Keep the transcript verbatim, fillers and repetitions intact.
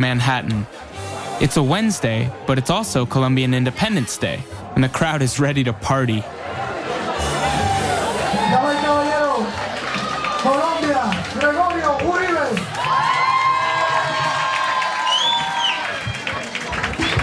Manhattan. It's a Wednesday, but it's also Colombian Independence Day, and the crowd is ready to party.